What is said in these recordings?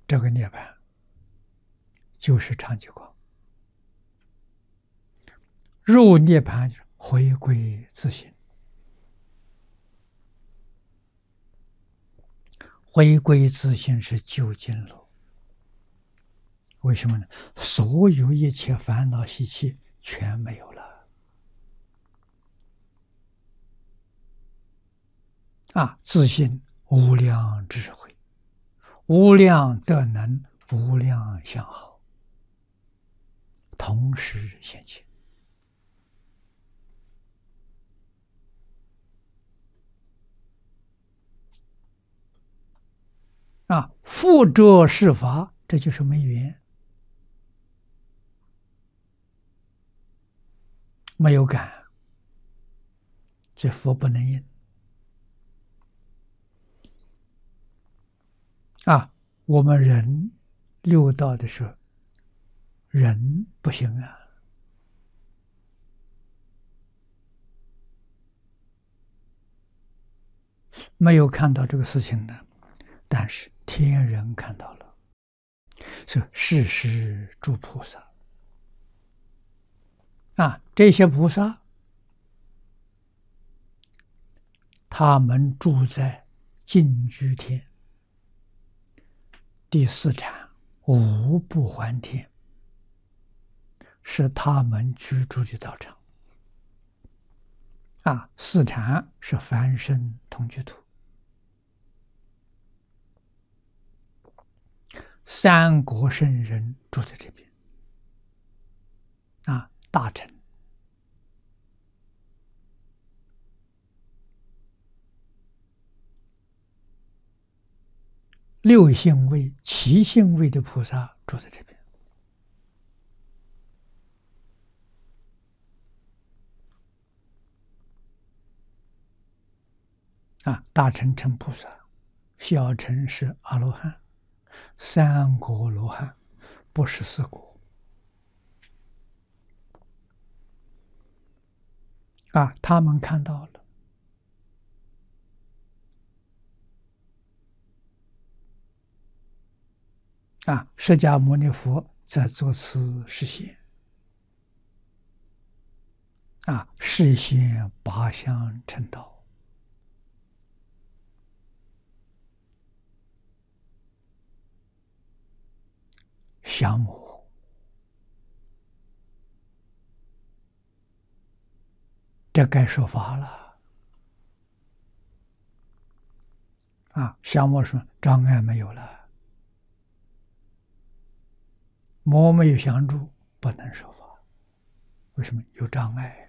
这个涅槃就是常寂光。入涅槃就是回归自性，回归自性是究竟路。为什么呢？所有一切烦恼习气全没有了啊！自性无量智慧，无量德能，无量相好，同时现前啊！复着是法，这就是没缘，没有感，这佛不能应啊！我们人六道的时候，人不行啊，没有看到这个事情的，但是天人看到了，是世世诸菩萨啊，这些菩萨，他们住在净居天第四禅无不还天，是他们居住的道场啊。四禅是凡圣同居土，三国圣人住在这边啊，大臣。六性位、七性位的菩萨住在这边啊，大乘成菩萨，小乘是阿罗汉，三果罗汉，不是四果啊，他们看到了啊，释迦牟尼佛在作此示现啊，示现八相成道。降魔，这该说法了啊！降魔说障碍没有了，魔没有降住，不能说法。为什么？有障碍。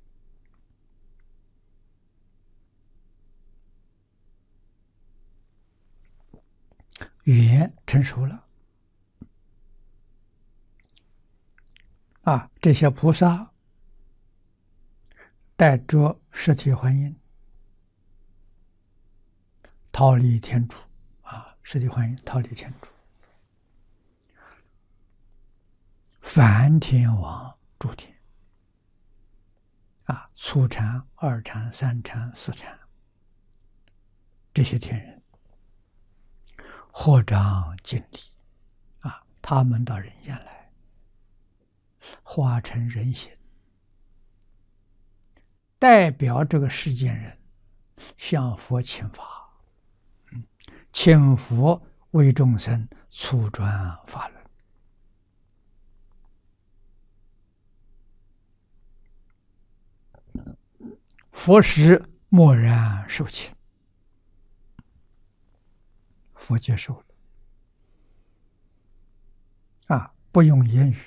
语言成熟了啊！这些菩萨带着实体幻音，逃离天竺啊！实体幻音逃离天竺，梵天王诸天啊，初禅、二禅、三禅、四禅，这些天人合掌敬礼啊，他们到人间来，化成人形，代表这个世间人向佛请法，请佛为众生初转法轮。佛时默然受请，佛接受了啊，不用言语，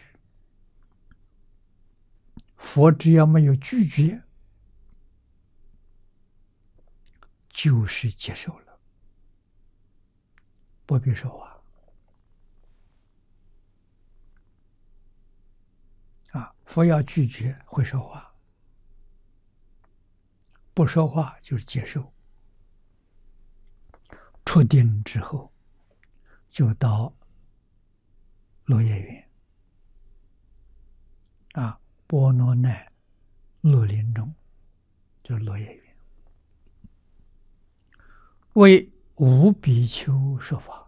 佛只要没有拒绝，就是接受了，不必说话啊。佛要拒绝会说话，不说话就是接受。出定之后，就到落叶园啊，波罗奈乐林中，就是落叶园，为五比丘说法。